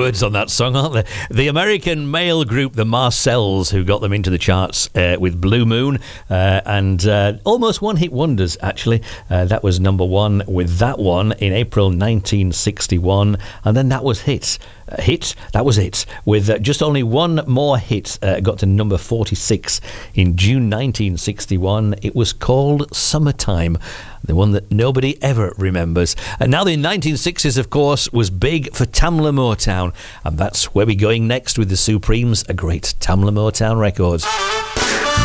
words on that song, aren't there? The American male group, the Marcells, who got them into the charts with Blue Moon, and almost one-hit wonders, actually. That was number one with that one in April 1961, and then that was that was it. With just only one more hit, got to number 46 in June 1961. It was called Summertime, the one that nobody ever remembers. And now the 1960s, of course, was big for Tamla Motown, and that's where we're going next with the Supremes, a great Tamla Motown record.